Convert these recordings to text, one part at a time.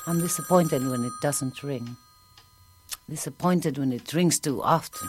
I'm disappointed when it doesn't ring. Disappointed when it rings too often.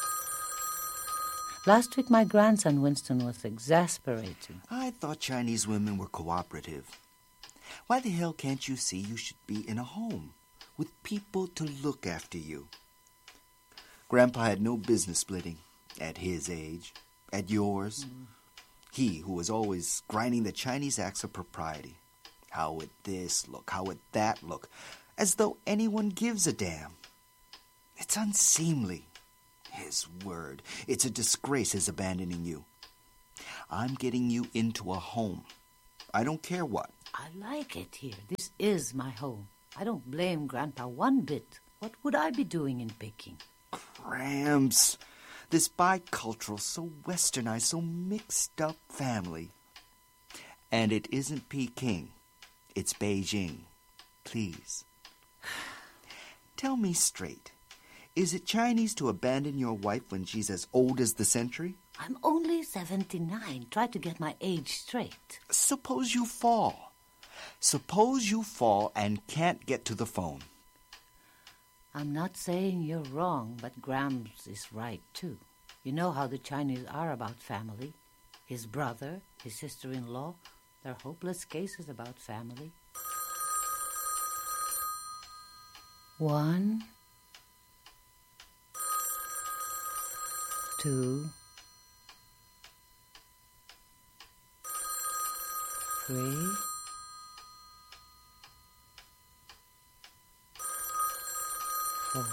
Last week, my grandson Winston was exasperating. I thought Chinese women were cooperative. Why the hell can't you see you should be in a home with people to look after you? Grandpa had no business splitting at his age, at yours. He who was always grinding the Chinese axe of propriety. How would this look? How would that look? As though anyone gives a damn. It's unseemly. His word. It's a disgrace his abandoning you. I'm getting you into a home. I don't care what. I like it here. This is my home. I don't blame Grandpa one bit. What would I be doing in Peking? Gramps. This bicultural, so westernized, so mixed-up family. And it isn't Peking. It's Beijing. Please. Tell me straight. Is it Chinese to abandon your wife when she's as old as the century? I'm only 79. Try to get my age straight. Suppose you fall. Suppose you fall and can't get to the phone. I'm not saying you're wrong, but Gramps is right, too. You know how the Chinese are about family. His brother, his sister-in-law, they're hopeless cases about family. 1, 2, 3, 4.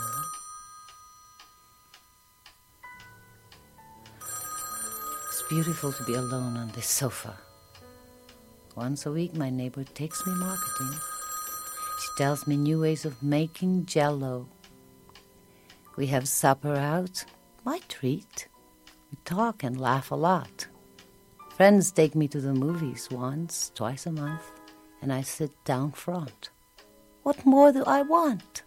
It's beautiful to be alone on this sofa. Once a week, my neighbor takes me marketing. She tells me new ways of making Jell-O. We have supper out, my treat. We talk and laugh a lot. Friends take me to the movies once, twice a month, and I sit down front. What more do I want?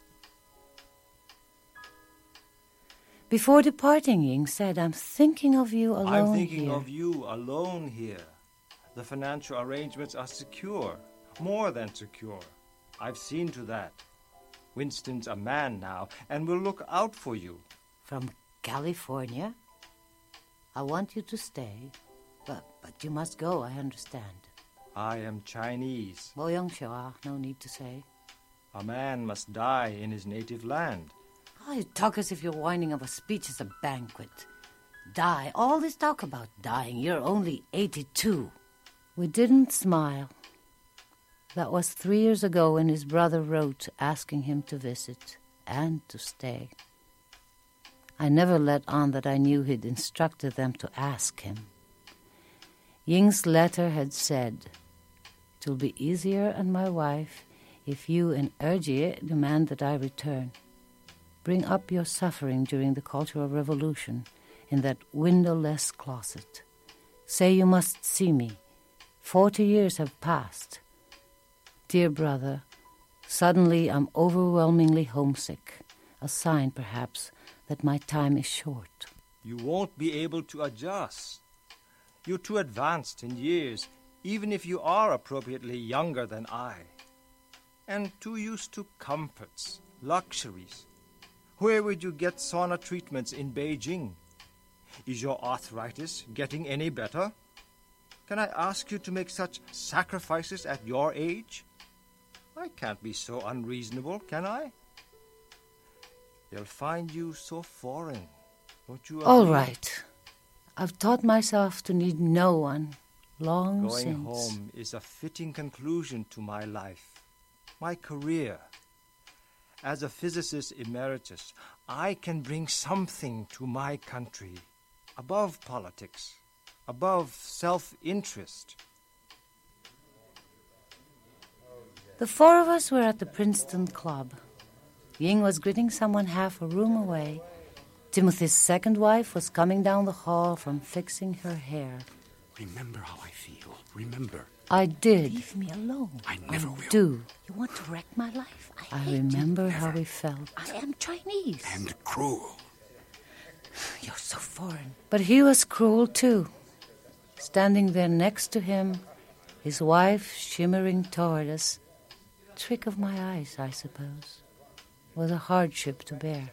Before departing, Ying said, I'm thinking of you alone here. I'm thinking of you alone here. The financial arrangements are secure, more than secure. I've seen to that. Winston's a man now, and will look out for you. From California? I want you to stay, but you must go, I understand. I am Chinese. Boyongshoa, no need to say. A man must die in his native land. Oh, you talk as if you're whining of a speech as a banquet. Die. All this talk about dying. You're only 82. We didn't smile. That was 3 years ago when his brother wrote asking him to visit and to stay. I never let on that I knew he'd instructed them to ask him. Ying's letter had said, "It'll be easier and my wife if you and Erjie demand that I return. Bring up your suffering during the Cultural Revolution in that windowless closet. Say you must see me. 40 years have passed. Dear brother, suddenly I'm overwhelmingly homesick. A sign, perhaps, that my time is short." You won't be able to adjust. You're too advanced in years, even if you are appropriately younger than I. And too used to comforts, luxuries. Where would you get sauna treatments in Beijing? Is your arthritis getting any better? Can I ask you to make such sacrifices at your age? I can't be so unreasonable, can I? They'll find you so foreign, don't you agree? All right. I've taught myself to need no one long since. since. Going home is a fitting conclusion to my life, my career. As a physicist emeritus, I can bring something to my country, above politics, above self-interest. The 4 of us were at the Princeton Club. Ying was greeting someone half a room away. Timothy's second wife was coming down the hall from fixing her hair. Remember how I feel. Remember. I did. Leave me alone. I never will. Do. You want to wreck my life? I hate remember you. how we felt. I am Chinese. And cruel. You're so foreign. But he was cruel, too. Standing there next to him, his wife shimmering toward us. trick of my eyes, I suppose, was a hardship to bear.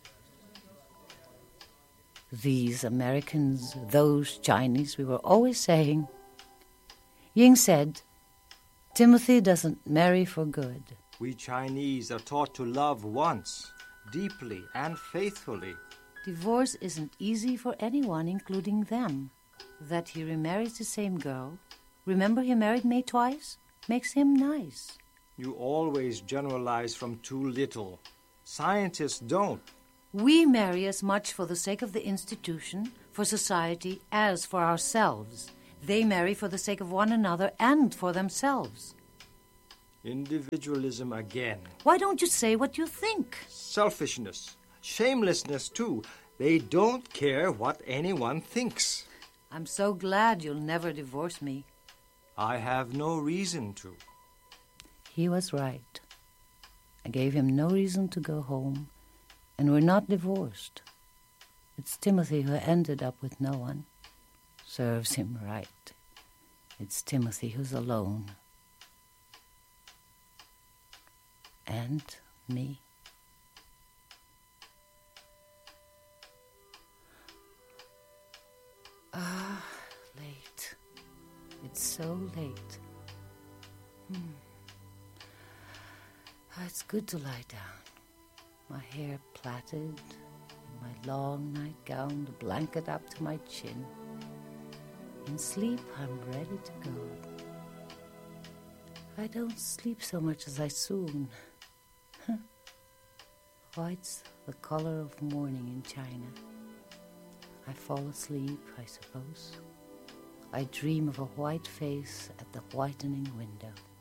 These Americans, those Chinese, we were always saying. Ying said, Timothy doesn't marry for good. We Chinese are taught to love once, deeply and faithfully. Divorce isn't easy for anyone, including them. That he remarries the same girl, remember he married May twice, makes him nice. You always generalize from too little. Scientists don't. We marry as much for the sake of the institution, for society, as for ourselves. They marry for the sake of one another and for themselves. Individualism again. Why don't you say what you think? Selfishness. Shamelessness, too. They don't care what anyone thinks. I'm so glad you'll never divorce me. I have no reason to. He was right. I gave him no reason to go home, and we're not divorced. It's Timothy who ended up with no one. Serves him right. It's Timothy who's alone. And me. Ah, late. It's so late. It's good to lie down. My hair plaited, my long nightgown, the blanket up to my chin. In sleep, I'm ready to go. I don't sleep so much as I soon. White's the color of morning in China. I fall asleep, I suppose. I dream of a white face at the whitening window.